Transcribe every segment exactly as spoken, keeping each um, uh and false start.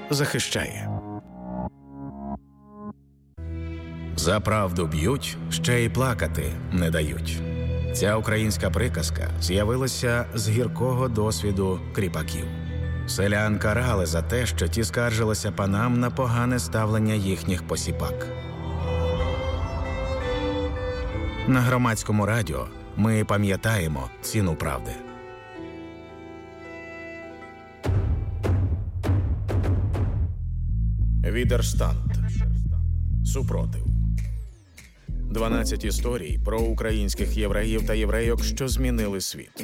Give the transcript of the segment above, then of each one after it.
захищає. За правду б'ють, ще й плакати не дають. Ця українська приказка з'явилася з гіркого досвіду кріпаків. Селян карали за те, що ті скаржилися панам на погане ставлення їхніх посіпак. На Громадському радіо ми пам'ятаємо ціну правди. Відерштант. Супротив. дванадцять історій про українських євреїв та єврейок, що змінили світ.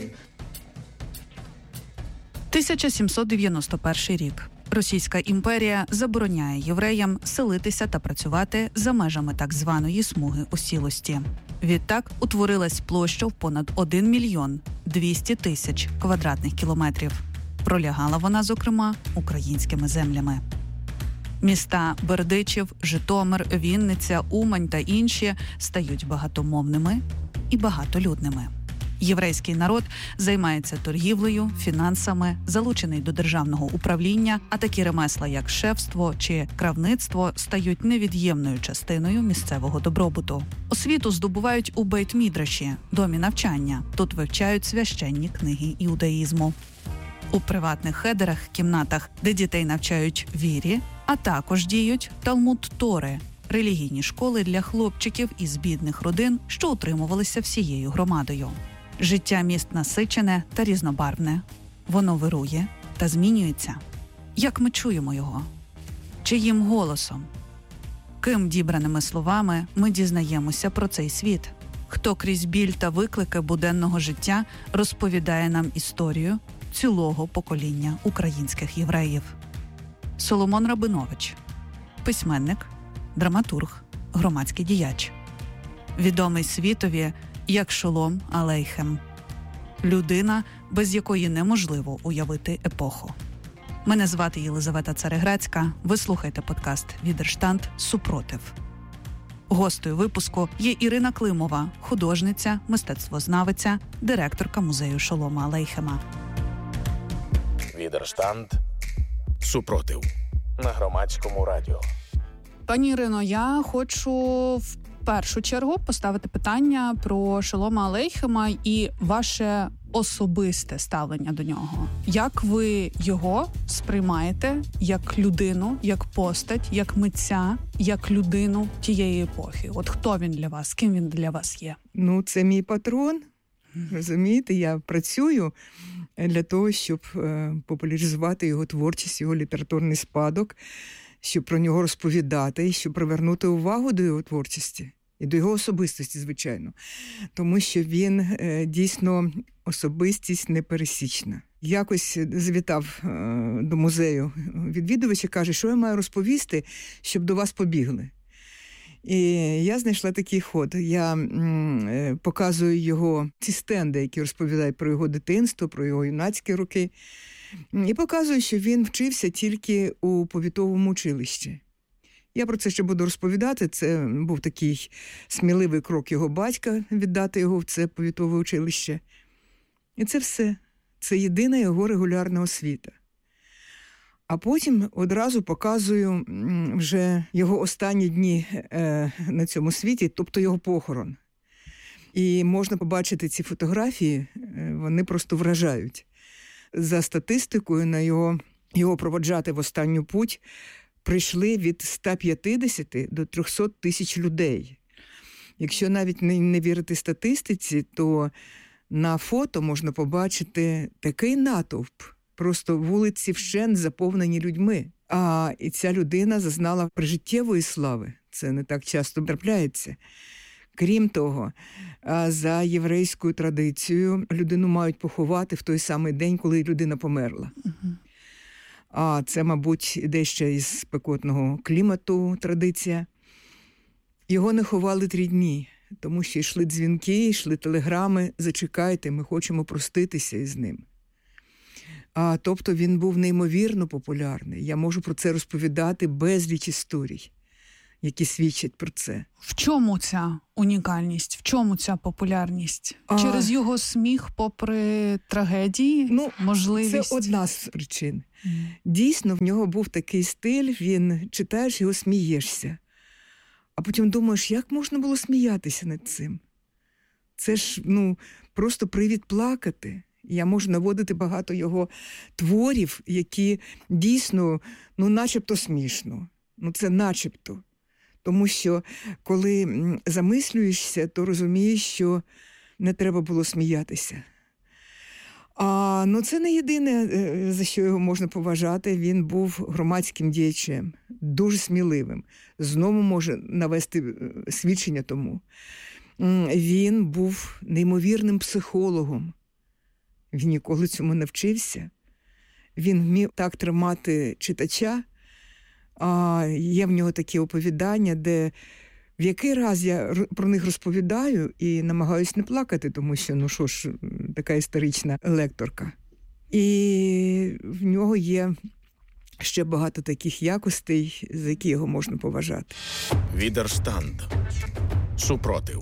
тисяча сімсот дев'яносто перший рік. Російська імперія забороняє євреям селитися та працювати за межами так званої смуги осілості. Відтак утворилась площа в понад один мільйон двісті тисяч квадратних кілометрів. Пролягала вона, зокрема, українськими землями. Міста Бердичів, Житомир, Вінниця, Умань та інші стають багатомовними і багатолюдними. Єврейський народ займається торгівлею, фінансами, залучений до державного управління, а такі ремесла, як шефство чи кравництво, стають невід'ємною частиною місцевого добробуту. Освіту здобувають у Бейт-Мідраші, домі навчання. Тут вивчають священні книги іудаїзму. У приватних хедерах, кімнатах, де дітей навчають вірі, а також діють Талмуд-Тори – релігійні школи для хлопчиків із бідних родин, що утримувалися всією громадою. Життя міст насичене та різнобарвне. Воно вирує та змінюється. Як ми чуємо його? Чиїм голосом? Ким дібраними словами ми дізнаємося про цей світ? Хто крізь біль та виклики буденного життя розповідає нам історію цілого покоління українських євреїв? Соломон Рабинович. Письменник, драматург, громадський діяч. Відомий світові як Шолом Алейхем. Людина, без якої неможливо уявити епоху. Мене звати Єлизавета Цареградська. Ви слухаєте подкаст «Відерштант. Супротив». Гостею випуску є Ірина Климова, художниця, мистецтвознавиця, директорка музею Шолома Алейхема. Відерштант. Супротив. На Громадському радіо. Пані Ірино, я хочу в першу чергу поставити питання про Шолома Алейхема і ваше особисте ставлення до нього. Як ви його сприймаєте як людину, як постать, як митця, як людину тієї епохи? От хто він для вас? Ким він для вас є? Ну, це мій патрон. Розумієте, я працюю для того, щоб популяризувати його творчість, його літературний спадок, щоб про нього розповідати, щоб привернути увагу до його творчості і до його особистості, звичайно. Тому що він е, дійсно особистість непересічна. Якось завітав е, до музею відвідувач і каже, що я маю розповісти, щоб до вас побігли. І я знайшла такий ход. Я м, показую його ці стенди, які розповідають про його дитинство, про його юнацькі роки. І показую, що він вчився тільки у повітовому училищі. Я про це ще буду розповідати. Це був такий сміливий крок його батька віддати його в це повітове училище. І це все. Це єдина його регулярна освіта. А потім одразу показую вже його останні дні на цьому світі, тобто його похорон. І можна побачити ці фотографії, вони просто вражають. За статистикою, на його, його проводжати в останню путь прийшли від ста п'ятдесяти до триста тисяч людей. Якщо навіть не, не вірити статистиці, то на фото можна побачити такий натовп. Просто вулиці вщент заповнені людьми. А і ця людина зазнала прижиттєвої слави. Це не так часто трапляється. Крім того, за єврейською традицією людину мають поховати в той самий день, коли людина померла. Uh-huh. А це, мабуть, іде ще із спекотного клімату традиція. Його не ховали три дні, тому що йшли дзвінки, йшли телеграми, зачекайте, ми хочемо проститися із ним. А, тобто він був неймовірно популярний. Я можу про це розповідати безліч історій. які свідчать про це. В чому ця унікальність? В чому ця популярність? А... Через його сміх попри трагедії? Ну, можливість? Це одна з причин. Mm. Дійсно, в нього був такий стиль, він читаєш його, смієшся. А потім думаєш, як можна було сміятися над цим? Це ж, ну, просто привід плакати. Я можу наводити багато його творів, які дійсно, ну, начебто смішно. Ну, це начебто. Тому що, коли замислюєшся, то розумієш, що не треба було сміятися. А, ну, це не єдине, за що його можна поважати. Він був громадським діячем, дуже сміливим. Знову може навести свідчення тому. Він був неймовірним психологом. Він ніколи цьому не вчився. Він вмів так тримати читача. А є в нього такі оповідання, де в який раз я про них розповідаю і намагаюся не плакати, тому що, ну що ж, така історична лекторка. І в нього є ще багато таких якостей, за які його можна поважати. Відерштанд. Супротив.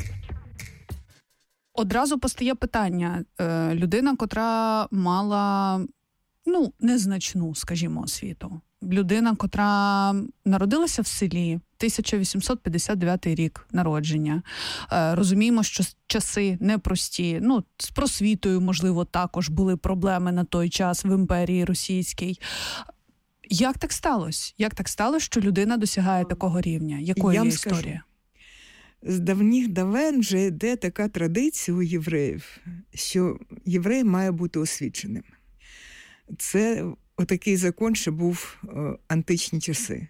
Одразу постає питання. Людина, котра мала, ну, незначну, скажімо, освіту. Людина, котра народилася в селі, тисяча вісімсот п'ятдесят дев'ятий рік народження. Розуміємо, що часи непрості. Ну, з просвітою, можливо, також були проблеми на той час в імперії російській. Як так сталося? Як так сталося, що людина досягає такого рівня? Якою є історія? З давніх давен вже йде така традиція у євреїв, що єврей має бути освіченим. Це отакий закон, що був о, античні часи.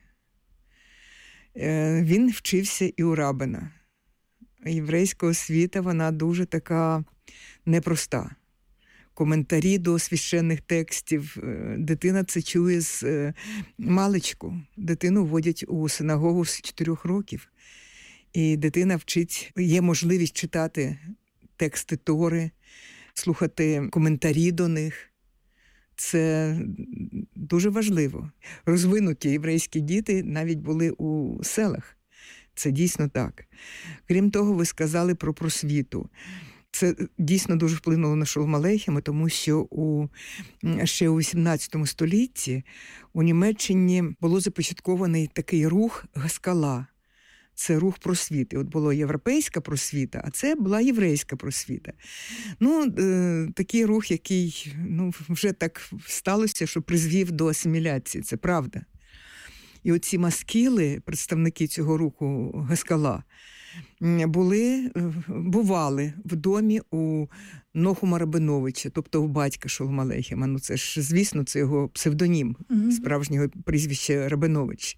Е, він вчився і у рабина. Єврейська освіта, вона дуже така непроста. Коментарі до священних текстів. Дитина це чує з е, маличку. Дитину вводять у синагогу з чотирьох років. І дитина вчить, є можливість читати тексти Тори, слухати коментарі до них. Це дуже важливо. Розвинуті єврейські діти навіть були у селах. Це дійсно так. Крім того, ви сказали про просвіту. Це дійсно дуже вплинуло на Шолом Алейхема, тому що у, ще у вісімнадцятому столітті у Німеччині було започаткований такий рух Гаскала. Це рух просвіти. От була європейська просвіта, а це була єврейська просвіта. Ну, е, такий рух, який, ну, вже так сталося, що призвів до асиміляції. Це правда. І оці маскіли, представники цього руху Гаскала, були, бували в домі у Нохума Рабиновича, тобто у батька Шолом Алейхема. Ну, це ж, звісно, це його псевдонім, mm-hmm. справжнього прізвища Рабинович.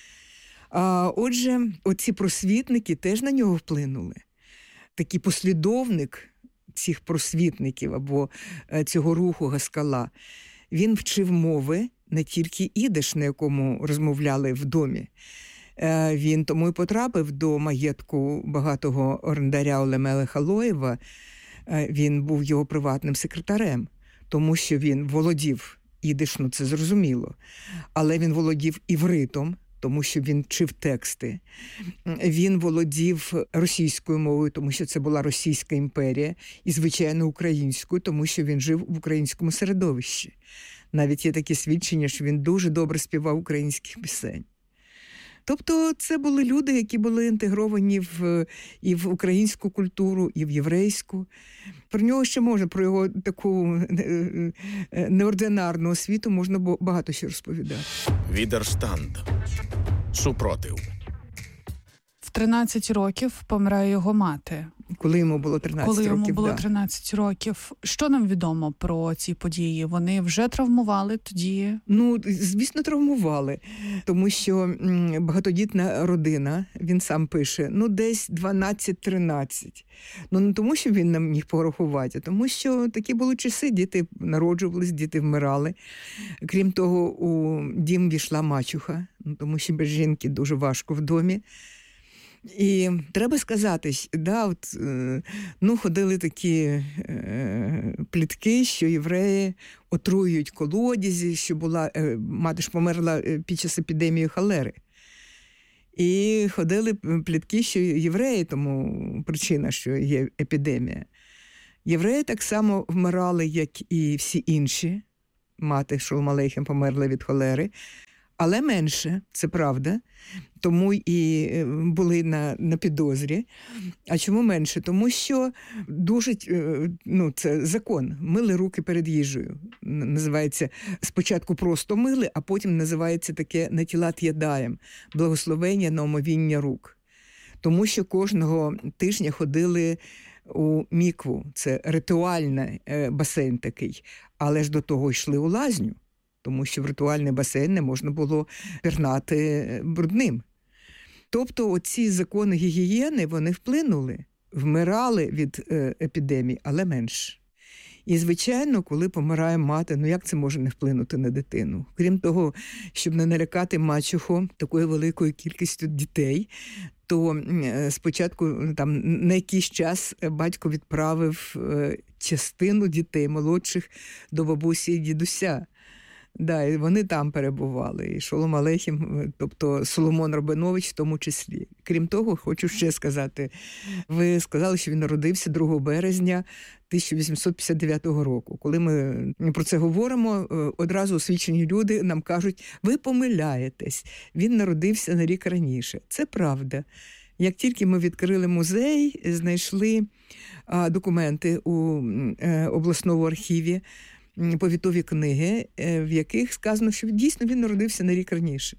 А, отже, оці просвітники теж на нього вплинули. Такий послідовник цих просвітників або цього руху Гаскала, він вчив мови, не тільки ідиш, на якому розмовляли в домі. Він тому і потрапив до маєтку багатого орендаря Олемела Халоєва. Він був його приватним секретарем, тому що він володів ідиш, ну це зрозуміло, але він володів івритом, тому що він вчив тексти. Він володів російською мовою, тому що це була Російська імперія, і, звичайно, українською, тому що він жив в українському середовищі. Навіть є такі свідчення, що він дуже добре співав українських пісень. Тобто це були люди, які були інтегровані в, і в українську культуру, і в єврейську. Про нього ще можна, про його таку неординарну освіту можна багато що розповідати. Відерштанд. Супротив. В тринадцять років помирає його мати. Коли йому було тринадцять Коли років. Коли йому було да. тринадцять років. Що нам відомо про ці події? Вони вже травмували тоді? Ну, звісно, травмували. Тому що багатодітна родина, він сам пише, ну, десь дванадцять-тринадцять. Ну, не тому, що він нам міг порахувати, а тому, що такі були часи, діти народжувались, діти вмирали. Крім того, у дім війшла мачуха, ну, тому що без жінки дуже важко в домі. І треба сказати, да, от, ну, ходили такі е, плітки, що євреї отруюють колодязі, що була, е, мати ж померла під час епідемії холери. І ходили плітки, що євреї, тому причина, що є епідемія. Євреї так само вмирали, як і всі інші. Мати Шолом алейхем померла від холери. Але менше, це правда. Тому і були на, на підозрі. А чому менше? Тому що дуже, ну, це закон. Мили руки перед їжею. Називається, спочатку просто мили, а потім називається таке «натілат ядаєм» – благословення на омовіння рук. Тому що кожного тижня ходили у мікву. Це ритуальний басейн такий. Але ж до того йшли у лазню. Тому що в ритуальний басейн не можна було пірнати брудним. Тобто оці закони гігієни, вони вплинули, вмирали від е, епідемії, але менше. І, звичайно, коли помирає мати, ну як це може не вплинути на дитину? Крім того, щоб не налякати мачуху такою великою кількістю дітей, то е, спочатку там, на якийсь час батько відправив е, частину дітей молодших до бабусі і дідуся. Да, і вони там перебували, і Шолом алейхем, тобто Соломон Рабинович в тому числі. Крім того, хочу ще сказати, ви сказали, що він народився другого березня тисяча вісімсот п'ятдесят дев'ятого року. Коли ми про це говоримо, одразу освічені люди нам кажуть, ви помиляєтесь, він народився на рік раніше. Це правда. Як тільки ми відкрили музей, знайшли а, документи у е, обласному архіві, повітові книги, в яких сказано, що дійсно він народився на рік раніше.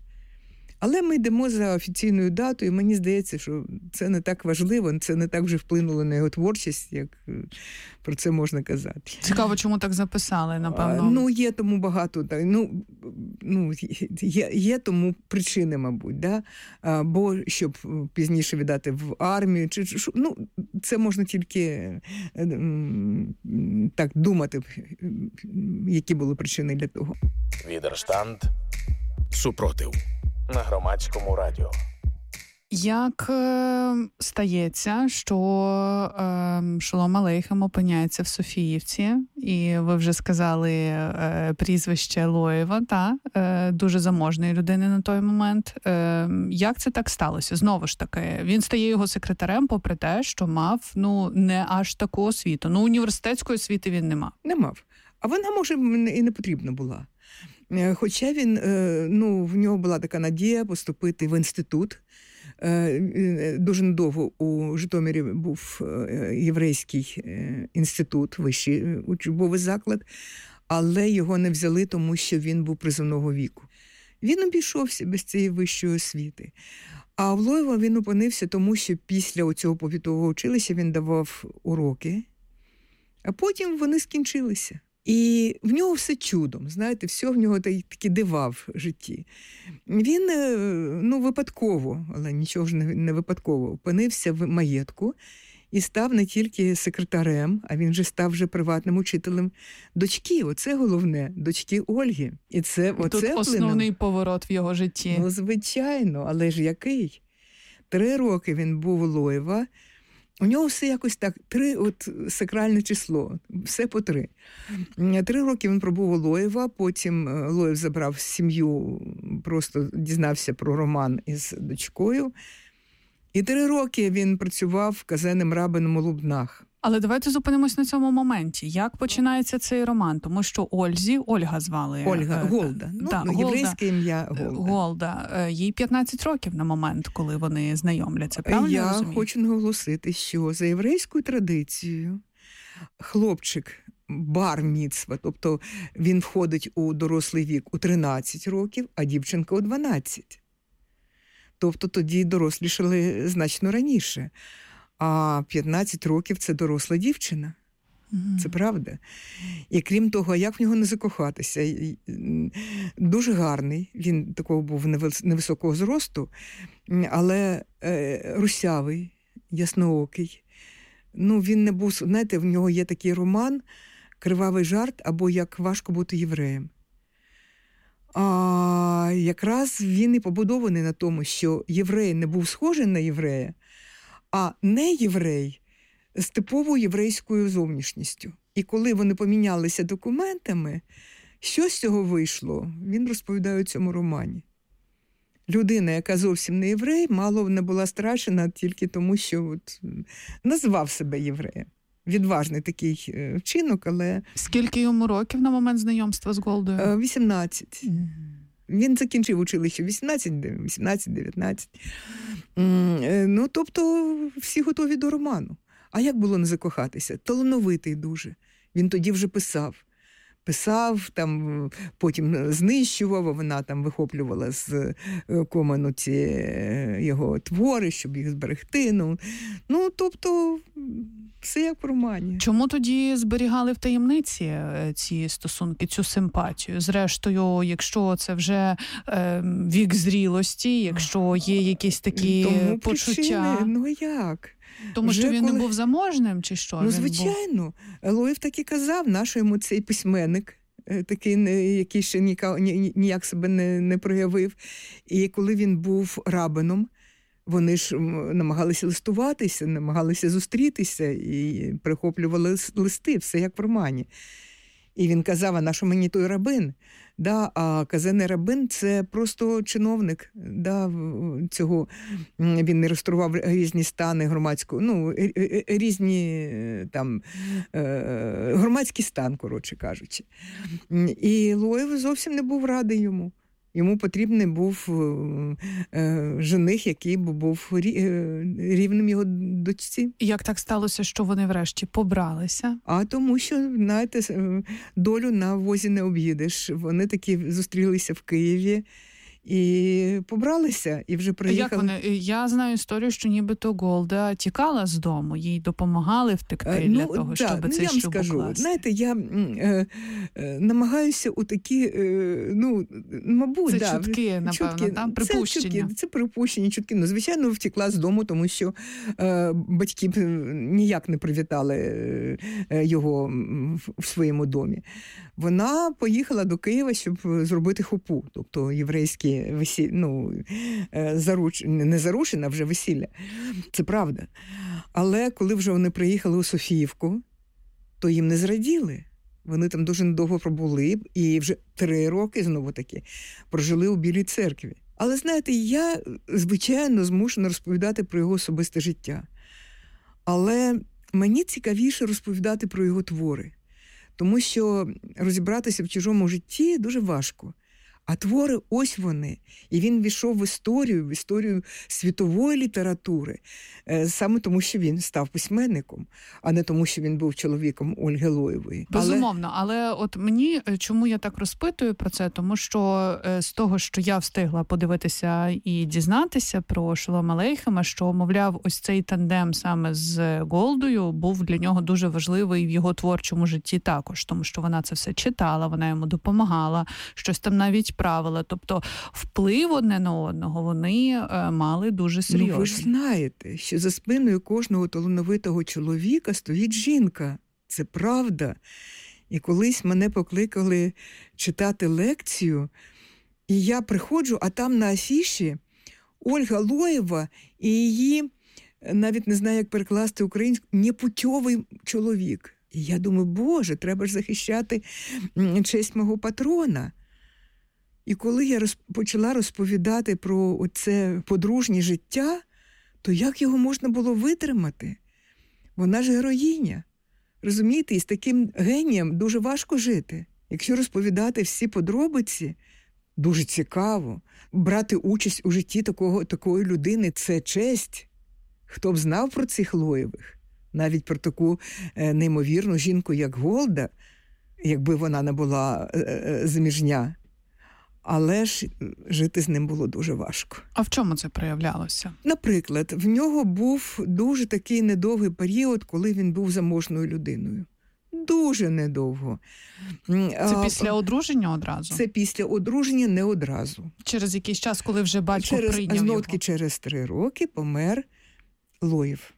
Але ми йдемо за офіційною датою, і мені здається, що це не так важливо, це не так вже вплинуло на його творчість, як про це можна казати. Цікаво, чому так записали, напевно. А, ну, є тому багато, так, ну, ну, є, є тому причини, мабуть, да? А, бо щоб пізніше віддати в армію, чи, чи, ну, це можна тільки так думати, які були причини для того. Відерштанд. Супротив. На Громадському радіо. Як е, стається, що е, Шолом алейхем опиняється в Софіївці, і ви вже сказали е, прізвище Лоєва, та, е, дуже заможної людини на той момент. Е, як це так сталося? Знову ж таки, він стає його секретарем, попри те, що мав, ну, не аж таку освіту. Ну, університетської освіти він не мав. Не мав. А вона, може, і не потрібна була. Хоча він, ну, в нього була така надія поступити в інститут. Дуже недовго у Житомирі був єврейський інститут, вищий учбовий заклад, але його не взяли, тому що він був призовного віку. Він обійшовся без цієї вищої освіти. А в Лоєва він опинився, тому що після цього повітового училища він давав уроки, а потім вони скінчилися. І в нього все чудом, знаєте, все в нього такі дива в житті. Він, ну, випадково, але нічого ж не випадково, опинився в маєтку і став не тільки секретарем, а він же став вже приватним учителем дочки. Оце головне, дочки Ольги. І це, Тут оце основний поворот в його житті. Ну, звичайно, але ж який? Три роки він був у Лоєва. У нього все якось так, три, от сакральне число, все по три. Три роки він пробув у Лоєва, потім Лоєв забрав сім'ю, просто дізнався про роман із дочкою. І три роки він працював казенним рабином у Лубнах. Але давайте зупинимось на цьому моменті. Як починається цей роман? Тому що Ользі, Ольга звали. Ольга, Голда. Ну, да, ну, Голда, єврейське ім'я Голда. Голда. Їй п'ятнадцять років на момент, коли вони знайомляться. Правильно я я розумію? хочу наголосити, що за єврейською традицією хлопчик бар-міцва, тобто він входить у дорослий вік у тринадцять років, а дівчинка у дванадцять. Тобто тоді дорослішали значно раніше. А п'ятнадцять років – це доросла дівчина. Mm-hmm. Це правда. І крім того, як в нього не закохатися? Дуже гарний, він такого був невисокого зросту, але е, русявий, ясноокий. Ну, він не був, знаєте, в нього є такий роман «Кривавий жарт» або «Як важко бути євреєм». А якраз він і побудований на тому, що єврей не був схожий на єврея, а не єврей з типовою єврейською зовнішністю. І коли вони помінялися документами, що з цього вийшло, він розповідає у цьому романі. людина, яка зовсім не єврей, мало не була страшена тільки тому, що от назвав себе євреєм. Відважний такий вчинок, але... Скільки йому років на момент знайомства з Голдою? вісімнадцять. Mm. Він закінчив училище вісімнадцять дев'ятнадцять. Ну, тобто, всі готові до роману. А як було не закохатися? Талановитий дуже. Він тоді вже писав. Писав, там, потім знищував, а вона там вихоплювала з Коману ці його твори, щоб їх зберегти. Ну, ну тобто, все як в романі. Чому тоді зберігали в таємниці ці стосунки, цю симпатію? Зрештою, якщо це вже е, вік зрілості, якщо є якісь такі Тому почуття... Причини, ну як? Тому Вже що він коли... не був заможним, чи що? Ну, він звичайно. Був... Лоєв так і казав, наш йому цей письменник, такий, який ще ніяк себе не, не проявив. І коли він був рабином, вони ж намагалися листуватися, намагалися зустрітися і прихоплювали листи, все як в романі. І він казав, а на що мені той рабин? Да, а казенний рабин – це просто чиновник. Да, цього. Він не реєстрував різні стани громадського, ну, різні там, громадський стан, коротше кажучи. І Лоєв зовсім не був радий йому. Йому потрібний був е, жених, який був рівним його дочці. Як так сталося, що вони врешті побралися? А тому що, знаєте, долю на возі не об'їдеш. Вони таки зустрілися в Києві і побралися, і вже приїхали. Як вони? Я знаю історію, що нібито Голда тікала з дому, їй допомагали втекти ну, для того, да, щоб ну, цей я вам шлюб скажу, укласти. Знаєте, я е, е, намагаюся у такі, е, ну, мабуть, це да, чутки, напевно, чутки, там, припущення. Це, чутки, це припущення, чутки. Ну, звичайно, втекла з дому, тому що е, батьки ніяк не привітали е, його в своєму домі. Вона поїхала до Києва, щоб зробити хопу, тобто єврейські весілля, ну, заруч... не заручена, вже весілля. Це правда. Але коли вже вони приїхали у Софіївку, то їм не зраділи. Вони там дуже недовго пробули і вже три роки, знову-таки, прожили у Білій церкві. Але, знаєте, я, звичайно, змушена розповідати про його особисте життя. Але мені цікавіше розповідати про його твори. Тому що розібратися в чужому житті дуже важко. А твори – ось вони. І він війшов в історію, в історію світової літератури, саме тому, що він став письменником, а не тому, що він був чоловіком Ольги Лоєвої. Безумовно, але... але от мені, чому я так розпитую про це, тому що з того, що я встигла подивитися і дізнатися про Шолома Алейхема, що, мовляв, ось цей тандем саме з Голдою був для нього дуже важливий в його творчому житті також, тому що вона це все читала, вона йому допомагала, щось там навіть правила, тобто вплив одне на одного вони е, мали дуже серйозний. Ну, ви ж знаєте, що за спиною кожного талановитого чоловіка стоїть жінка. Це правда. І колись мене покликали читати лекцію, і я приходжу, а там на афіші Ольга Лоєва і її, навіть не знаю, як перекласти українською, непутьовий чоловік. І я думаю, Боже, треба ж захищати честь мого патрона. І коли я роз... почала розповідати про це подружнє життя, то як його можна було витримати? Вона ж героїня. Розумієте, і з таким генієм дуже важко жити. Якщо розповідати всі подробиці, дуже цікаво. Брати участь у житті такого, такої людини – це честь. Хто б знав про цих Лоєвих? Навіть про таку е, неймовірну жінку, як Голда, якби вона не була е, е, заміжня. Але ж жити з ним було дуже важко. А в чому це проявлялося? Наприклад, в нього був дуже такий недовгий період, коли він був заможною людиною. Дуже недовго. Це а, після одруження одразу? Це після одруження не одразу. Через якийсь час, коли вже батько через, прийняв його? Знов-таки через три роки помер Лоєв.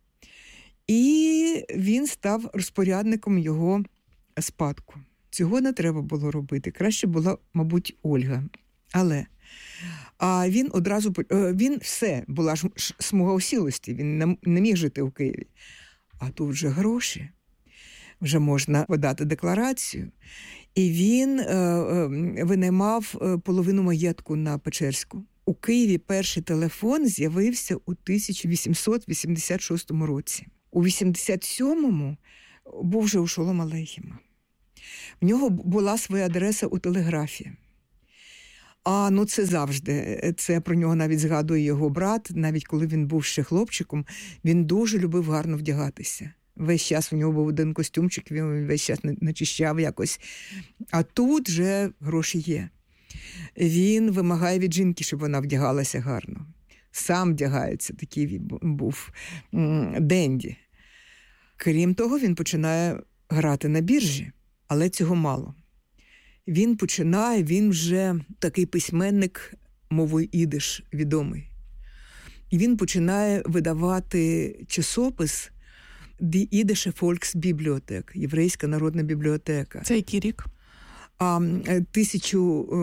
І він став розпорядником його спадку. Цього не треба було робити. Краще була, мабуть, Ольга. Але а він одразу, він все, була ж смуга осілості, він не міг жити в Києві. А тут вже гроші, вже можна подати декларацію. І він е, е, винаймав половину маєтку на Печерську. У Києві перший телефон з'явився у тисяча вісімсот вісімдесят шостому році. У вісімдесят сьомому був вже у Шолома Алейхема. В нього була своя адреса у телеграфі. А, ну це завжди. Це про нього навіть згадує його брат. Навіть коли він був ще хлопчиком, він дуже любив гарно вдягатися. Весь час у нього був один костюмчик, він весь час начищав якось. А тут вже гроші є. Він вимагає від жінки, щоб вона вдягалася гарно. Сам вдягається, такий він був денді. Крім того, він починає грати на біржі, але цього мало. Він починає, він вже такий письменник мовою ідиш відомий. І він починає видавати часопис «Die Idische Volksbibliothek», Єврейська народна бібліотека. Це який рік? А тисяча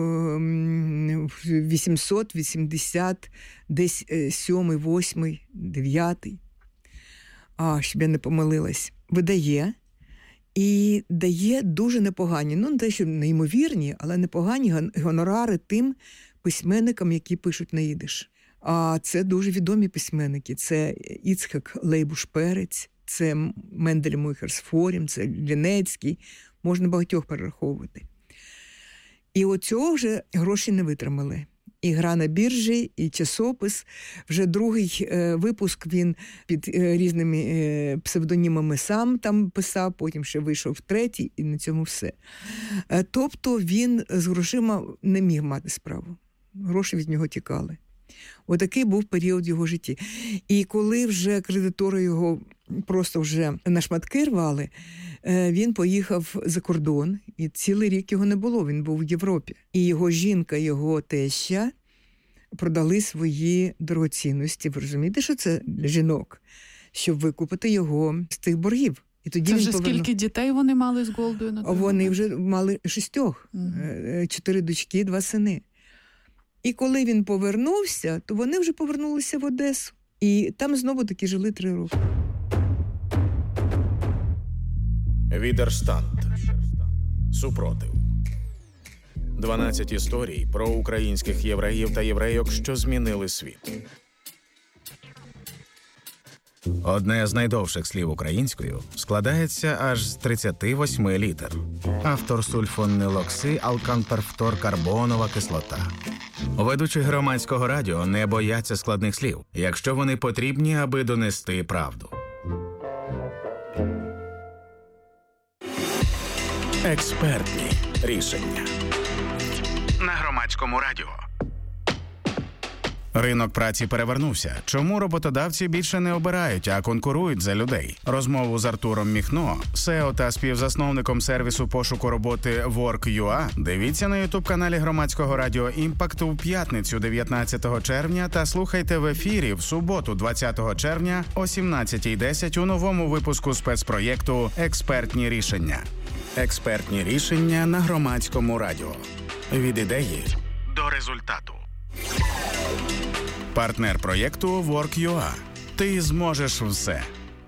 вісімсот вісімдесят сьомий, восьмий, дев'ятий. А, щоб я не помилилась. Видає. І дає дуже непогані, ну не те, що неймовірні, але непогані гонорари тим письменникам, які пишуть на ідиш. А це дуже відомі письменники. Це Іцхак Лейбуш-Перець, це Мендель Мойхерсфорім, це Лінецький. Можна багатьох перераховувати. І оцього вже гроші не витримали. І гра на біржі, і часопис. Вже другий е, випуск він під е, різними е, псевдонімами сам там писав, потім ще вийшов третій, і на цьому все. Е, тобто він з грошима не міг мати справу. Гроші від нього тікали. Отакий був період його житті. І коли вже кредитори його просто вже на шматки рвали, він поїхав за кордон, і цілий рік його не було, він був в Європі. І його жінка, його теща продали свої дорогоцінності. Ви розумієте, що це для жінок? Щоб викупити його з тих боргів. І тоді це він вже повернув... скільки дітей вони мали з Голдою? На вони вже мали шістьох. Угу. Чотири дочки, два сини. І коли він повернувся, то вони вже повернулися в Одесу. І там знову таки жили три роки. Відерштанд. Супротив. дванадцять історій про українських євреїв та єврейок, що змінили світ. Одне з найдовших слів українською складається аж з тридцяти восьми літер. Автор сульфонилокси, алканперфторкарбонова кислота. Ведучі громадського радіо не бояться складних слів, якщо вони потрібні, аби донести правду. Експертні рішення. На громадському радіо. Ринок праці перевернувся. Чому роботодавці більше не обирають, а конкурують за людей? Розмову з Артуром Міхно, сео та співзасновником сервісу пошуку роботи Work.ua, дивіться на ютуб-каналі громадського радіо «Імпакт» у п'ятницю дев'ятнадцятого червня та слухайте в ефірі в суботу двадцятого червня о сімнадцятій десять у новому випуску спецпроєкту «Експертні рішення». Експертні рішення на громадському радіо. Від ідеї до результату. Партнер проєкту Work.ua. Ти зможеш все.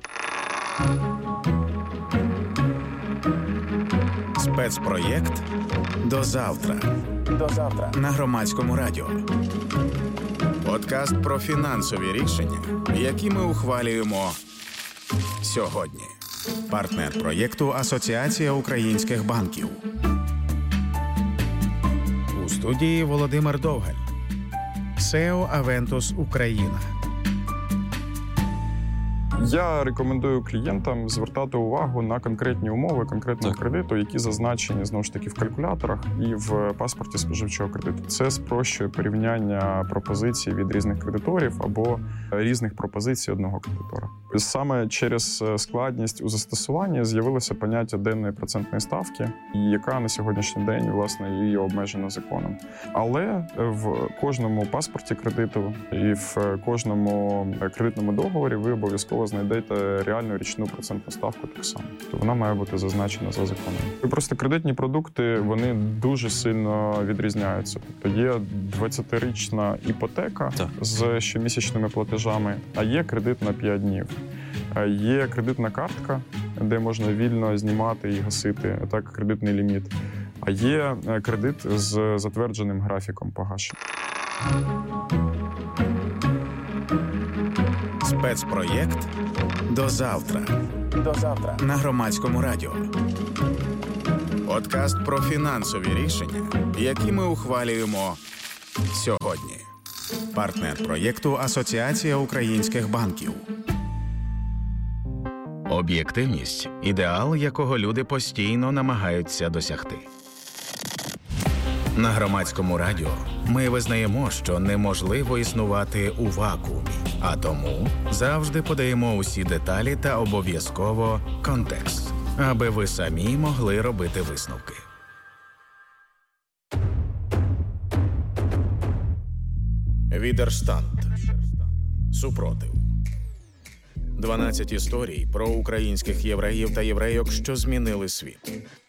Спецпроєкт «До завтра». До завтра. На громадському радіо. Подкаст про фінансові рішення, які ми ухвалюємо сьогодні. Партнер проєкту Асоціація українських банків. У студії Володимир Довгаль. сео Авентус Україна. Я рекомендую клієнтам звертати увагу на конкретні умови конкретного кредиту, які зазначені, знову ж таки, в калькуляторах і в паспорті споживчого кредиту. Це спрощує порівняння пропозицій від різних кредиторів або різних пропозицій одного кредитора. Саме через складність у застосуванні з'явилося поняття денної процентної ставки, яка на сьогоднішній день, власне, її обмежена законом. Але в кожному паспорті кредиту і в кожному кредитному договорі ви обов'язково знайдете реальну річну процентну ставку так само. То вона має бути зазначена за законом. І просто кредитні продукти, вони дуже сильно відрізняються. Тобто є двадцятирічна іпотека так. з щомісячними платежами, а є кредит на п'ять днів. Є кредитна картка, де можна вільно знімати і гасити, так кредитний ліміт. А є кредит з затвердженим графіком погашення. Спецпроєкт «До завтра». До завтра на Громадському радіо. Подкаст про фінансові рішення, які ми ухвалюємо сьогодні. Партнер проєкту Асоціація українських банків. Об'єктивність – ідеал, якого люди постійно намагаються досягти. На Громадському радіо ми визнаємо, що неможливо існувати у вакуумі, а тому завжди подаємо усі деталі та обов'язково контекст, аби ви самі могли робити висновки. Відерштант. Супротив. дванадцять історій про українських євреїв та єврейок, що змінили світ.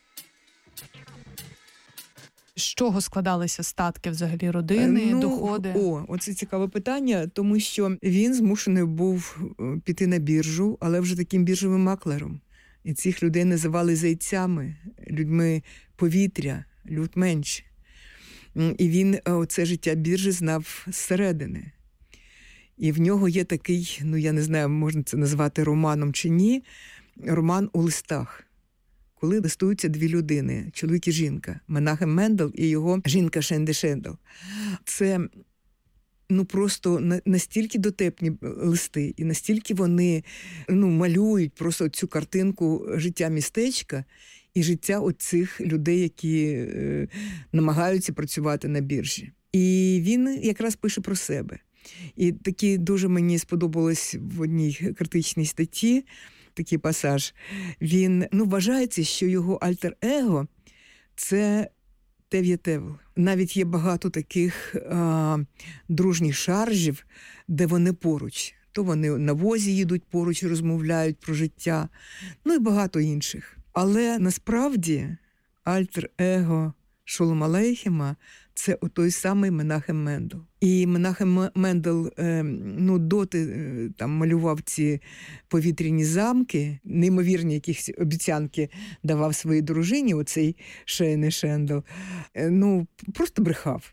З чого складалися статки взагалі родини, ну, доходи? О, оце цікаве питання, тому що він змушений був піти на біржу, але вже таким біржовим маклером. І цих людей називали зайцями, людьми повітря, людменш. І він оце життя біржі знав зсередини. І в нього є такий, ну я не знаю, можна це назвати романом чи ні, роман у листах. Коли листуються дві людини, чоловік і жінка, Менахем Мендел і його жінка Шенді Шендел. Це ну, просто настільки дотепні листи, і настільки вони ну, малюють просто цю картинку життя містечка і життя оцих людей, які е, намагаються працювати на біржі. І він якраз пише про себе. І такі дуже мені сподобалось в одній критичній статті, такий пасаж. Він, ну, вважається, що його альтер-его – це Тев'є Тевел. Навіть є багато таких а, дружніх шаржів, де вони поруч. То вони на возі їдуть поруч, розмовляють про життя, ну і багато інших. Але насправді альтер-его Шолома Алейхема – це той самий Менахем Мендел. І Менахем Мендел е, ну, доти е, там, малював ці повітряні замки, неймовірні якісь обіцянки давав своїй дружині, оцей Шейне Шендел. Е, ну, просто брехав.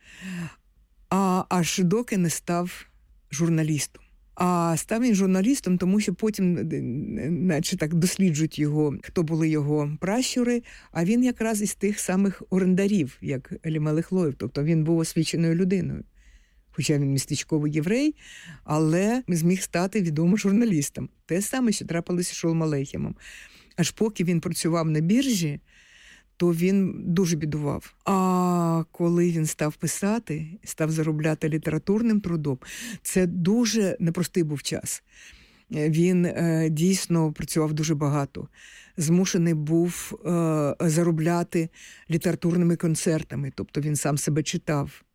А аж доки не став журналістом. А став він журналістом, тому що потім, наче так, досліджують його, хто були його пращури, а він якраз із тих самих орендарів, як Елімелех Лоїв, тобто він був освіченою людиною. Хоча він містечковий єврей, але зміг стати відомим журналістом. Те саме, що трапилося з Шолом Алейхемом. Аж поки він працював на біржі, то він дуже бідував. А коли він став писати, став заробляти літературним трудом, це дуже непростий був час. Він е, дійсно працював дуже багато. Змушений був е, заробляти літературними концертами, тобто він сам себе читав.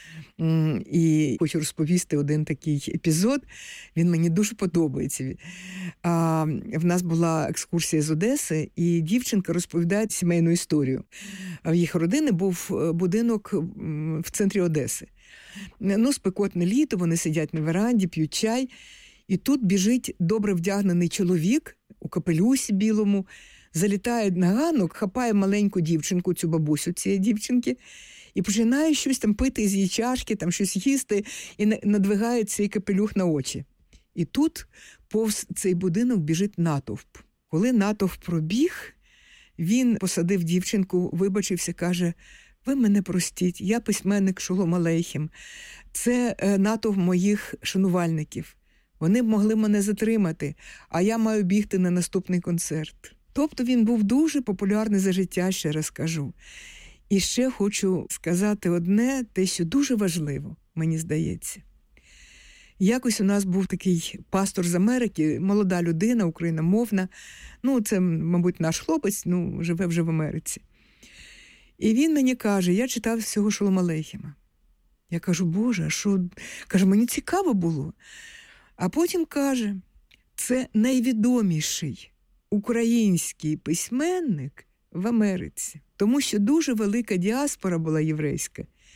І хочу розповісти один такий епізод, він мені дуже подобається. А, в нас була екскурсія з Одеси, і дівчинка розповідає сімейну історію. В їх родини був будинок в центрі Одеси. Ну, спекотне літо, вони сидять на веранді, п'ють чай, і тут біжить добре вдягнений чоловік у капелюсі білому, залітає на ганок, хапає маленьку дівчинку, цю бабусю цієї дівчинки, і починає щось там пити з її чашки, там щось їсти, і надвигає цей капелюх на очі. І тут повз цей будинок біжить натовп. Коли натовп пробіг, він посадив дівчинку, вибачився, каже: «Ви мене простіть, я письменник Шолом Алейхем. Це натовп моїх шанувальників. Вони б могли мене затримати, а я маю бігти на наступний концерт». Тобто він був дуже популярний за життя, ще раз кажу. І ще хочу сказати одне, те, що дуже важливо, мені здається. Якось у нас був такий пастор з Америки, молода людина, україномовна. Ну, це, мабуть, наш хлопець, ну, живе вже в Америці. І він мені каже: я читав всього Шолома Алейхема. Я кажу: Боже, а що? Каже, мені цікаво було. А потім каже: це найвідоміший український письменник в Америці. Тому що дуже велика діаспора була єврейська.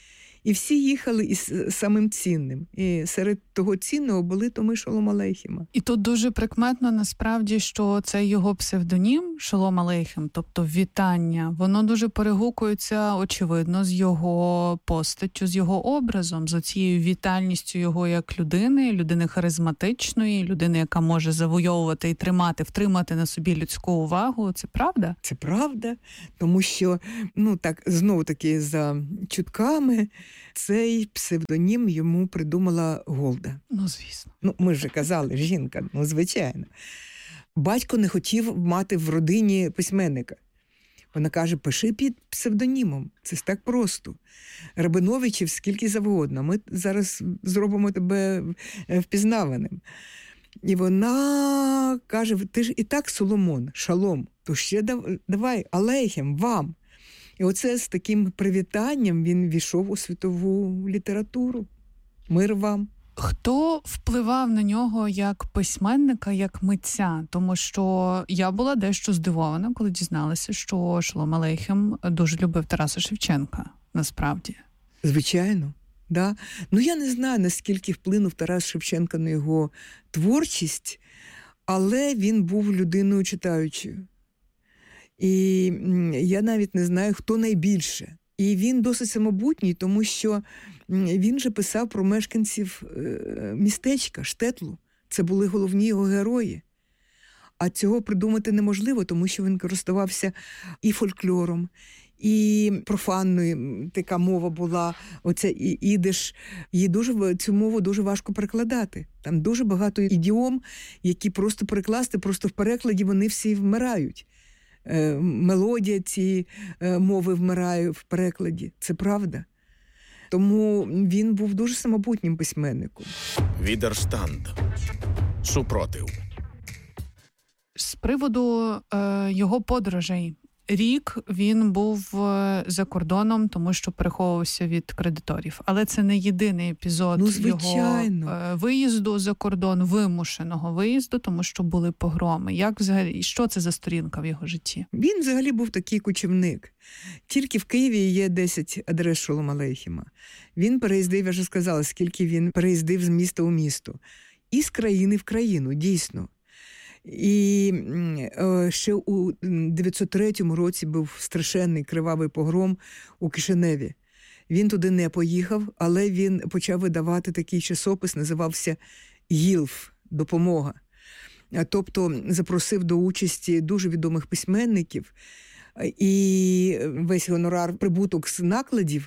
І всі їхали із самим цінним. І серед того цінного були томи Шолом Алейхема. І тут дуже прикметно, насправді, що це його псевдонім Шолом Алейхем, тобто вітання, воно дуже перегукується, очевидно, з його постаттю, з його образом, з цією вітальністю його як людини, людини харизматичної, людини, яка може завойовувати і тримати, втримати на собі людську увагу. Це правда? Це правда, тому що, ну так, знову-таки, за чутками, цей псевдонім йому придумала Голда. Ну, звісно. Ну, ми вже казали, жінка, ну, звичайно. Батько не хотів мати в родині письменника. Вона каже, пиши під псевдонімом. Це ж так просто. Рабиновичів скільки завгодно. Ми зараз зробимо тебе впізнаваним. І вона каже, ти ж і так Соломон, Шалом, то ще давай, Алейхем, вам. І оце з таким привітанням він війшов у світову літературу. Мир вам. Хто впливав на нього як письменника, як митця? Тому що я була дещо здивована, коли дізналася, що Шолом Алейхем дуже любив Тараса Шевченка, насправді. Звичайно, да. Ну, я не знаю, наскільки вплинув Тарас Шевченко на його творчість, але він був людиною читаючою. І я навіть не знаю, хто найбільше. І він досить самобутній, тому що він же писав про мешканців містечка, Штетлу. Це були головні його герої. А цього придумати неможливо, тому що він користувався і фольклором, і профанною така мова була, оця ідиш. Її дуже, цю мову дуже важко перекладати. Там дуже багато ідіом, які просто перекласти, просто в перекладі вони всі вмирають. Мелодія цієї мови вмирає в перекладі. Це правда. Тому він був дуже самобутнім письменником. Відерштанд. Супротив. З приводу е, його подорожей. Рік він був за кордоном, тому що переховувався від кредиторів. Але це не єдиний епізод ну, його виїзду за кордон, вимушеного виїзду, тому що були погроми. Як взагалі, що це за сторінка в його житті? Він взагалі був такий кочівник. Тільки в Києві є десять адрес Шолом Алейхема. Він переїздив, я вже сказала, скільки він переїздив з міста у місто. І з країни в країну, дійсно. І ще у дев'ятсот третьому році був страшенний кривавий погром у Кишиневі. Він туди не поїхав, але він почав видавати такий часопис, називався «Гілф» – «Допомога». Тобто запросив до участі дуже відомих письменників, і весь гонорар, прибуток з накладів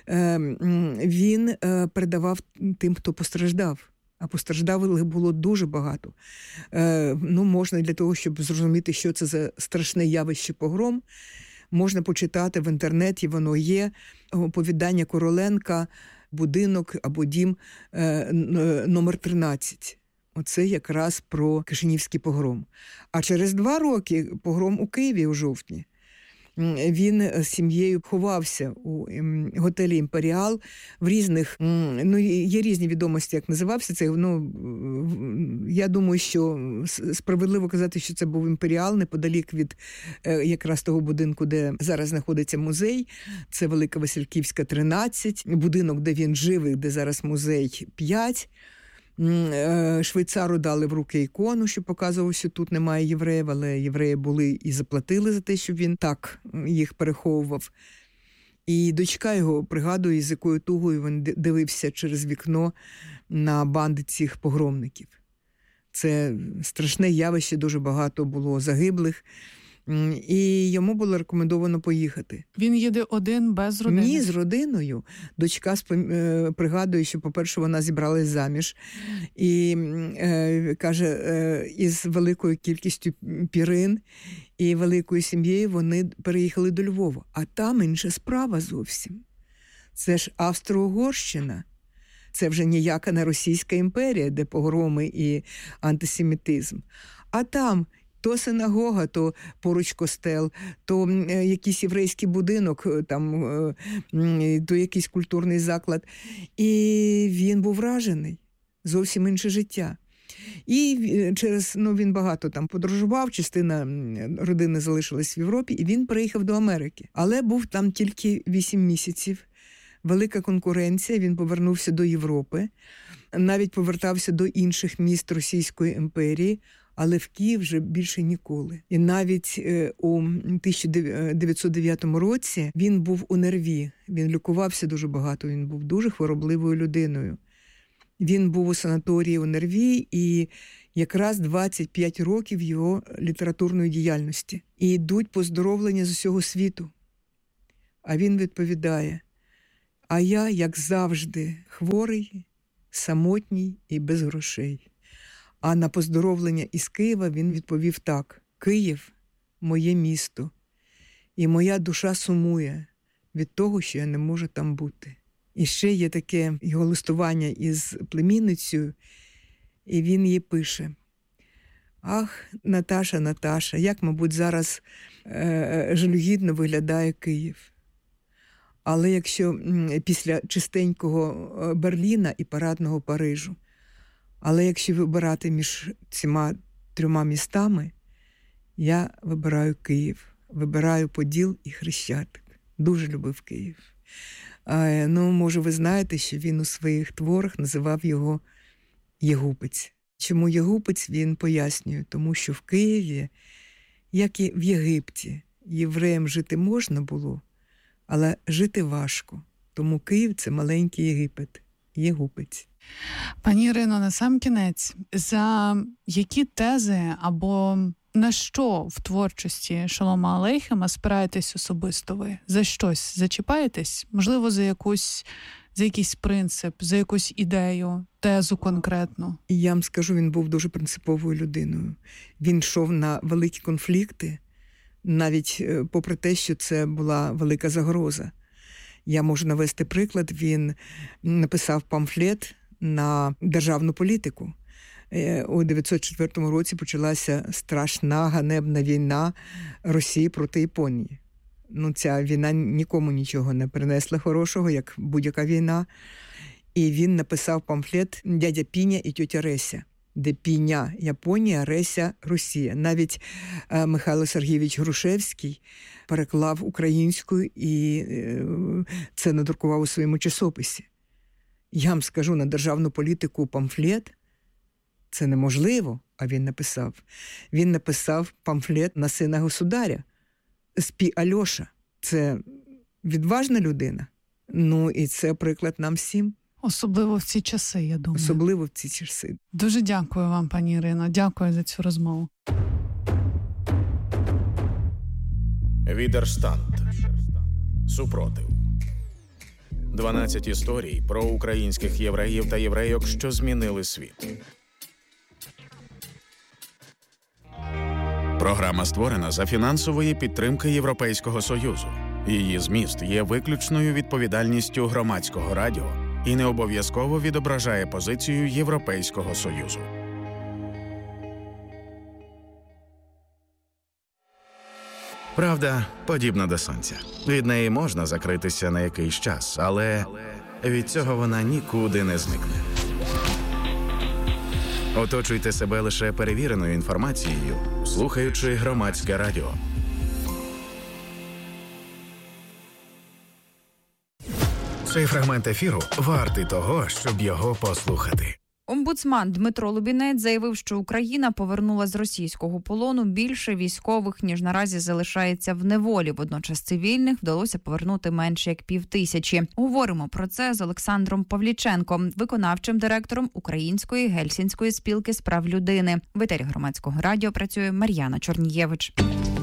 він передавав тим, хто постраждав. А постраждалих було дуже багато. Е, ну, можна для того, щоб зрозуміти, що це за страшне явище погром, можна почитати в інтернеті, воно є, оповідання Короленка «Будинок або дім е, номер тринадцять». Оце якраз про Кишинівський погром. А через два роки погром у Києві у жовтні. Він з сім'єю ховався у готелі «Імперіал» в різних, ну, є різні відомості, як називався це. Ну, я думаю, що справедливо казати, що це був «Імперіал», неподалік від якраз того будинку, де зараз знаходиться музей. Це Велика Васильківська, тринадцять, будинок, де він жив, де зараз музей, п'ять. Швейцару дали в руки ікону, що показував, що тут немає євреїв, але євреї були і заплатили за те, щоб він так їх переховував. І дочка його пригадує, з якою тугою він дивився через вікно на банди цих погромників. Це страшне явище, дуже багато було загиблих. І йому було рекомендовано поїхати. Він їде один, без родини? Ні, з родиною. Дочка пригадує, що, по-перше, вона зібралась заміж. І е, каже, е, із великою кількістю пірин і великою сім'єю вони переїхали до Львова. А там інша справа зовсім. Це ж Австро-Угорщина. Це вже ніяка не Російська імперія, де погроми і антисемітизм. А там то синагога, то поруч костел, то якийсь єврейський будинок, там, то якийсь культурний заклад. І він був вражений. Зовсім інше життя. І через, ну, він багато там подорожував, частина родини залишилась в Європі, і він переїхав до Америки. Але був там тільки вісім місяців. велика конкуренція, він повернувся до Європи, навіть повертався до інших міст Російської імперії, але в Київ вже більше ніколи. І навіть у тисяча дев'ятсот дев'ятому році він був у Нерві, він лікувався дуже багато, він був дуже хворобливою людиною. Він був у санаторії у Нерві, і якраз двадцять п'ять років його літературної діяльності. І йдуть поздоровлення з усього світу. А він відповідає: а я, як завжди, хворий, самотній і без грошей. А на поздоровлення із Києва він відповів так: Київ – моє місто, і моя душа сумує від того, що я не можу там бути. І ще є таке його листування із племінницею, і він їй пише: ах, Наташа, Наташа, як, мабуть, зараз е- жалюгідно виглядає Київ. Але якщо після чистенького Берліна і парадного Парижу, але якщо вибирати між цими трьома містами, я вибираю Київ, вибираю Поділ і Хрещатик. Дуже любив Київ. А, ну, може, ви знаєте, що він у своїх творах називав його Єгупець. Чому Єгупець, він пояснює? Тому що в Києві, як і в Єгипті, євреям жити можна було, але жити важко. Тому Київ – це маленький Єгипет, Єгупець. Пані Ірино, на сам кінець, за які тези або на що в творчості Шолома Алейхема спираєтесь особисто ви? За щось зачіпаєтесь? Можливо, за якусь, за якийсь принцип, за якусь ідею, тезу конкретну? І я вам скажу, він був дуже принциповою людиною. Він йшов на великі конфлікти, навіть попри те, що це була велика загроза. Я можу навести приклад, він написав памфлет на державну політику. У дев'ятсот четвертому році почалася страшна ганебна війна Росії проти Японії. Ну, ця війна нікому нічого не принесла хорошого, як будь-яка війна. І він написав памфлет «Дядя Піня і тьотя Реся», де Піня – Японія, Реся – Росія. Навіть е, Михайло Сергійович Грушевський переклав українською і е, це надрукував у своєму часописі. Я вам скажу, на державну політику памфлет – це неможливо, а він написав. Він написав памфлет на сина государя. Спі Альоша. Це відважна людина. Ну, і це приклад нам всім. Особливо в ці часи, я думаю. Особливо в ці часи. Дуже дякую вам, пані Ірино. Дякую за цю розмову. Відерштанд. Супротив. дванадцять історій про українських євреїв та єврейок, що змінили світ. Програма створена за фінансової підтримки Європейського Союзу. Її зміст є виключною відповідальністю Громадського радіо і не обов'язково відображає позицію Європейського Союзу. Правда подібна до сонця. Від неї можна закритися на якийсь час, але від цього вона нікуди не зникне. Оточуйте себе лише перевіреною інформацією, слухаючи Громадське радіо. Цей фрагмент ефіру вартий того, щоб його послухати. Омбудсман Дмитро Лубінець заявив, що Україна повернула з російського полону більше військових, ніж наразі залишається в неволі. Водночас цивільних вдалося повернути менше як півтисячі. Говоримо про це з Олександром Павліченком, виконавчим директором Української Гельсінської спілки з прав людини. В етері Громадського радіо працює Мар'яна Чорнієвич.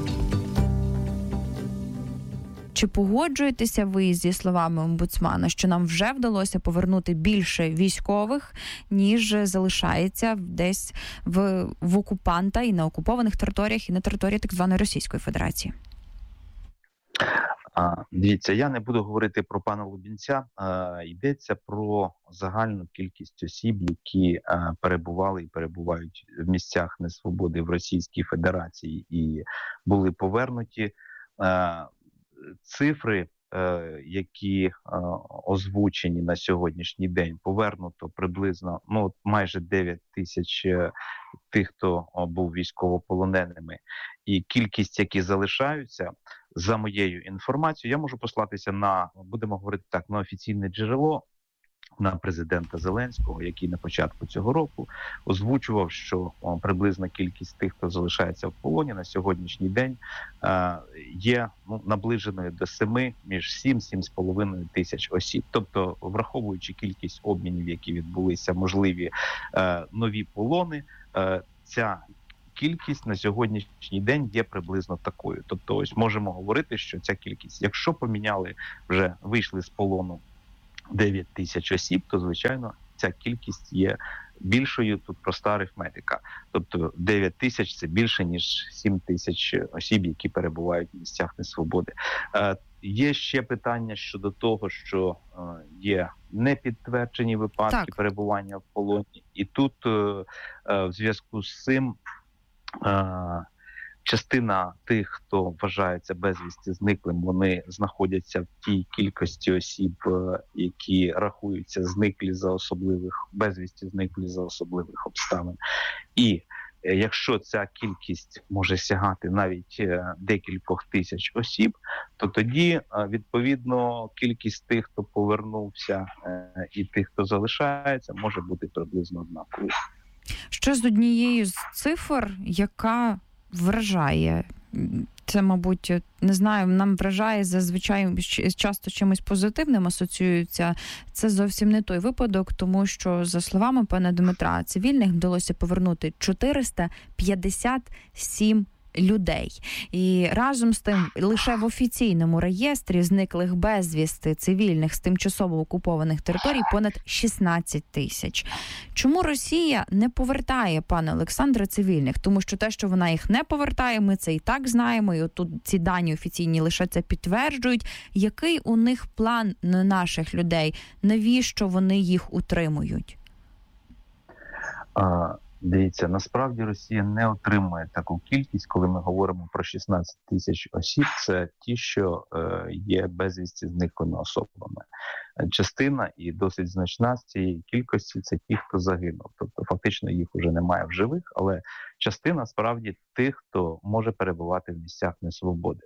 Чи погоджуєтеся ви зі словами омбудсмана, що нам вже вдалося повернути більше військових, ніж залишається десь в, в окупанта і на окупованих територіях, і на території так званої Російської Федерації? А, дивіться, я не буду говорити про пана Лубінця. А, йдеться про загальну кількість осіб, які а, перебували і перебувають в місцях несвободи в Російській Федерації і були повернуті. А, Цифри, е, які е, озвучені на сьогоднішній день, повернуто приблизно ну, майже дев'ять тисяч е, тих, хто був військовополоненими. І кількість, які залишаються, за моєю інформацією, я можу послатися на, будемо говорити так, на офіційне джерело, на президента Зеленського, який на початку цього року озвучував, що о, приблизна кількість тих, хто залишається в полоні на сьогоднішній день, е, є ну, наближеною до семи, між сім-сім з половиною тисяч осіб. Тобто, враховуючи кількість обмінів, які відбулися, можливі е, нові полони, е, ця кількість на сьогоднішній день є приблизно такою. Тобто, ось можемо говорити, що ця кількість, якщо поміняли, вже вийшли з полону дев'ять тисяч осіб, то, звичайно, ця кількість є більшою. Тут проста арифметика. Тобто дев'ять тисяч – це більше, ніж сім тисяч осіб, які перебувають в місцях несвободи. Е, є ще питання щодо того, що е, є непідтверджені випадки так. перебування в полоні. І тут е, е, в зв'язку з цим е, частина тих, хто вважається безвісти зниклим, вони знаходяться в тій кількості осіб, які рахуються зниклі за особливих, безвісти зниклі за особливих обставин. І якщо ця кількість може сягати навіть декількох тисяч осіб, то тоді, відповідно, кількість тих, хто повернувся, і тих, хто залишається, може бути приблизно однаковою. Ще з однією з цифр, яка вражає. Це, мабуть, не знаю, нам вражає зазвичай часто чимось позитивним асоціюється. Це зовсім не той випадок, тому що, за словами пана Дмитра, цивільних вдалося повернути чотириста п'ятдесят сім людей. І разом з тим, лише в офіційному реєстрі зниклих безвісти цивільних з тимчасово окупованих територій понад шістнадцять тисяч. Чому Росія не повертає, пане Олександре, цивільних? Тому що те, що вона їх не повертає, ми це і так знаємо, і отут ці дані офіційні лише це підтверджують. Який у них план на наших людей? Навіщо вони їх утримують? А... Дивіться, насправді Росія не отримує таку кількість, коли ми говоримо про шістнадцять тисяч осіб. Це ті, що е, є безвісті зниклими особами. Частина і досить значна з цієї кількості – це ті, хто загинув. Тобто фактично їх вже немає в живих, але частина справді тих, хто може перебувати в місцях несвободи.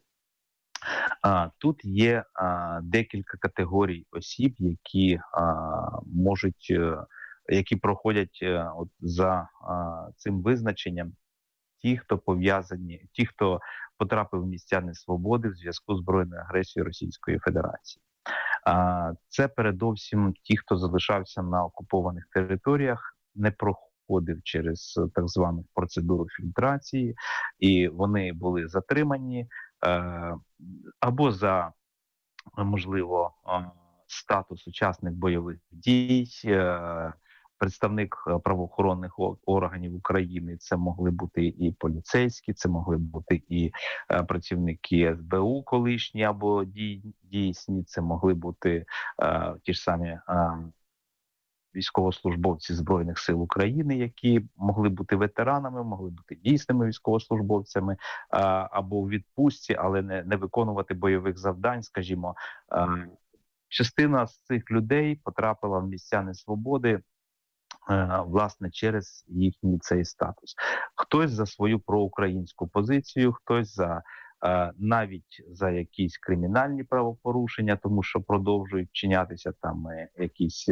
А, тут є а, декілька категорій осіб, які а, можуть... які проходять от за а, цим визначенням, ті, хто пов'язані, ті, хто потрапив в місця несвободи в зв'язку з збройною агресією Російської Федерації. А, це передовсім ті, хто залишався на окупованих територіях, не проходив через так звану процедуру фільтрації, і вони були затримані а, або за, можливо, статус учасник бойових дій, представник правоохоронних органів України, це могли бути і поліцейські, це могли бути і працівники ес бе у колишні або дійсні, це могли бути а, ті ж самі а, військовослужбовці Збройних сил України, які могли бути ветеранами, могли бути дійсними військовослужбовцями а, або у відпустці, але не, не виконувати бойових завдань, скажімо. А, частина з цих людей потрапила в місця несвободи, власне, через їхній цей статус. Хтось за свою проукраїнську позицію, хтось за навіть за якісь кримінальні правопорушення, тому що продовжують вчинятися там якісь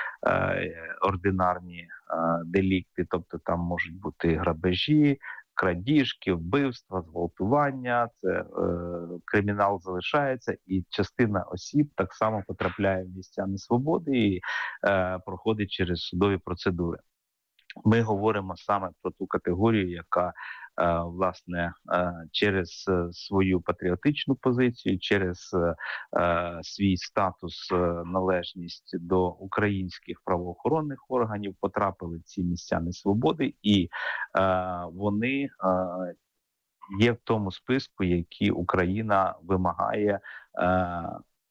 ординарні делікти, тобто там можуть бути грабежі, крадіжки, вбивства, зґвалтування, це е, кримінал залишається, і частина осіб так само потрапляє в місця несвободи і е, проходить через судові процедури. Ми говоримо саме про ту категорію, яка е, власне е, через свою патріотичну позицію, через е, свій статус, е, належність до українських правоохоронних органів потрапили в ці місця несвободи, і е, вони е, є в тому списку, який Україна вимагає, е,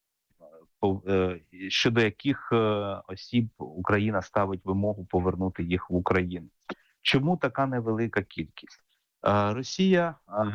щодо яких осіб Україна ставить вимогу повернути їх в Україну. Чому така невелика кількість? Росія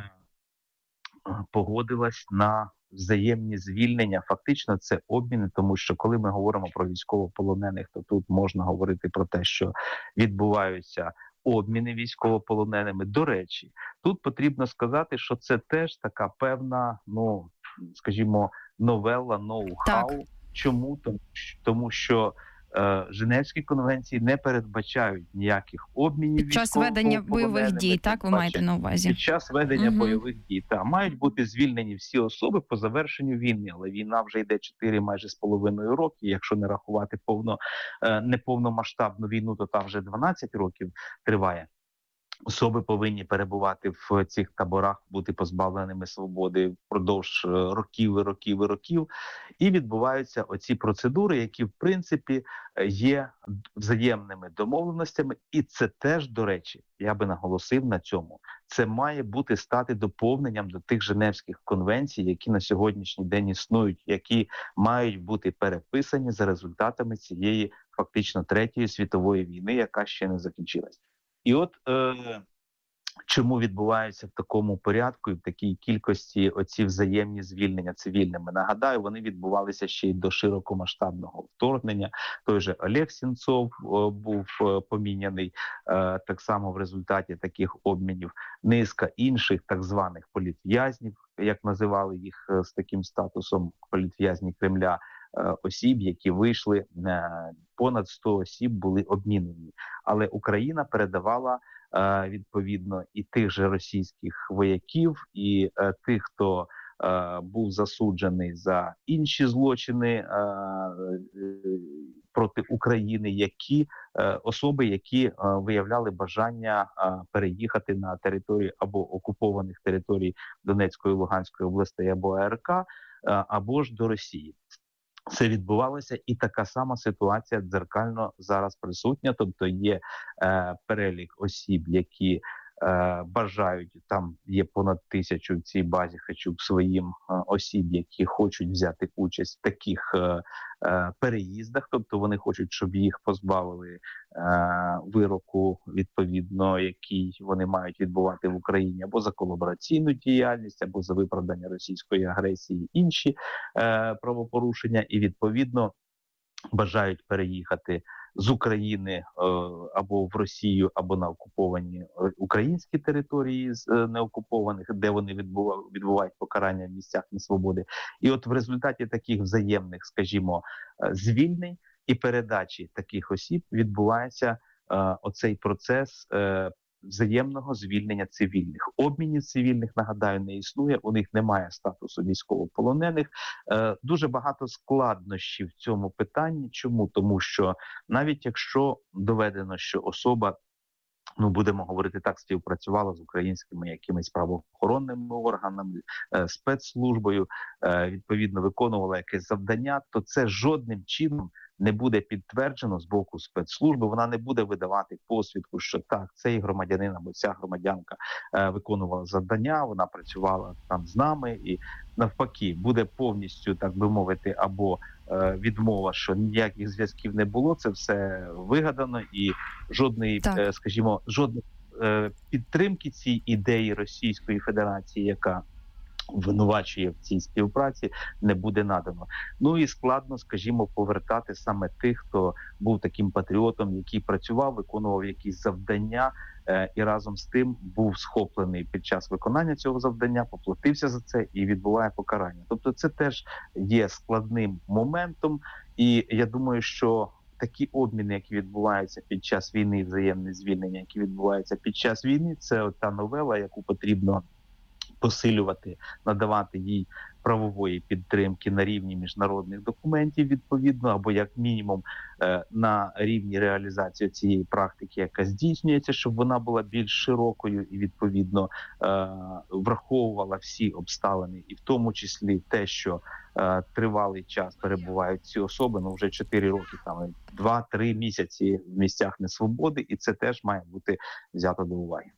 погодилась на взаємні звільнення. Фактично це обміни, тому що коли ми говоримо про військовополонених, то тут можна говорити про те, що відбуваються обміни військовополоненими. До речі, тут потрібно сказати, що це теж така певна, ну, скажімо, новела, ноу-хау. Чому? Тому, тому що е, Женевські конвенції не передбачають ніяких обмінів під час ведення бойових дій, так ви маєте на увазі? Під час ведення угу. бойових дій, так. Мають бути звільнені всі особи по завершенню війни, але війна вже йде чотири майже з половиною роки, якщо не рахувати повно, е, неповномасштабну війну, то там вже дванадцять років триває. Особи повинні перебувати в цих таборах, бути позбавленими свободи впродовж років і років і років. І відбуваються оці процедури, які, в принципі, є взаємними домовленостями. І це теж, до речі, я би наголосив на цьому, це має бути стати доповненням до тих Женевських конвенцій, які на сьогоднішній день існують, які мають бути переписані за результатами цієї фактично Третьої світової війни, яка ще не закінчилась. І от е, чому відбуваються в такому порядку і в такій кількості оці взаємні звільнення цивільними? Нагадаю, вони відбувалися ще й до широкомасштабного вторгнення. Той же Олег Сенцов е, був е, поміняний е, так само в результаті таких обмінів. Низка інших так званих політв'язнів, як називали їх е, з таким статусом політв'язні Кремля, осіб, які вийшли, понад сто осіб були обмінені. Але Україна передавала відповідно і тих же російських вояків, і тих, хто був засуджений за інші злочини проти України, які особи, які виявляли бажання переїхати на територію або окупованих територій Донецької, Луганської областей, або АРК, або ж до Росії. Це відбувалося, і така сама ситуація дзеркально зараз присутня. Тобто є е, перелік осіб, які е, бажають, там є понад тисячу в цій базі Хачук своїм е, осіб, які хочуть взяти участь в таких е, е, переїздах. Тобто вони хочуть, щоб їх позбавили е, вироку, відповідно, який вони мають відбувати в Україні, або за колабораційну діяльність, або за виправдання російської агресії, інші е, правопорушення, і відповідно бажають переїхати з України е, або в Росію, або на окуповані українські території з е, неокупованих, де вони відбувають, відбувають покарання в місцях несвободи. І от в результаті таких взаємних, скажімо, звільнень і передачі таких осіб відбувається е, оцей процес е, взаємного звільнення цивільних. Обмінів цивільних, нагадаю, не існує, у них немає статусу військовополонених. Е, дуже багато складнощів в цьому питанні. Чому? Тому що навіть якщо доведено, що особа, ну, будемо говорити так, співпрацювала з українськими якимись правоохоронними органами, е, спецслужбою, е, відповідно виконувала якесь завдання, то це жодним чином не буде підтверджено з боку спецслужби, вона не буде видавати посвідку, що так, цей громадянин або ця громадянка е, виконувала завдання, вона працювала там з нами, і навпаки, буде повністю, так би мовити, або е, відмова, що ніяких зв'язків не було, це все вигадано, і жодної, е, скажімо, жодної е, підтримки цій ідеї Російської Федерації, яка винувачує в цій співпраці, не буде надано. Ну і складно, скажімо, повертати саме тих, хто був таким патріотом, який працював, виконував якісь завдання, е, і разом з тим був схоплений під час виконання цього завдання, поплатився за це і відбуває покарання. Тобто це теж є складним моментом, і я думаю, що такі обміни, які відбуваються під час війни, взаємне звільнення, які відбуваються під час війни, це та новела, яку потрібно посилювати, надавати їй правової підтримки на рівні міжнародних документів, відповідно, або як мінімум на рівні реалізації цієї практики, яка здійснюється, щоб вона була більш широкою і, відповідно, враховувала всі обставини, і в тому числі те, що тривалий час перебувають ці особи, ну вже чотири роки, там два-три місяці в місцях несвободи, і це теж має бути взято до уваги.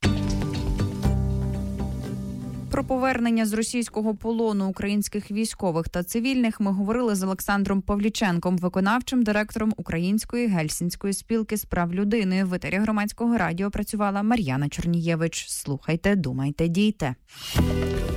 Про повернення з російського полону українських військових та цивільних ми говорили з Олександром Павліченком, виконавчим директором Української Гельсінської спілки з прав людини. В етері Громадського радіо працювала Мар'яна Чорнієвич. Слухайте, думайте, дійте.